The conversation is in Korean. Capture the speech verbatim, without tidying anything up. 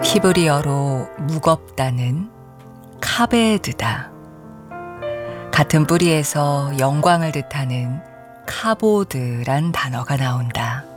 히브리어로 무겁다는 카베드다. 같은 뿌리에서 영광을 뜻하는 카보드란 단어가 나온다.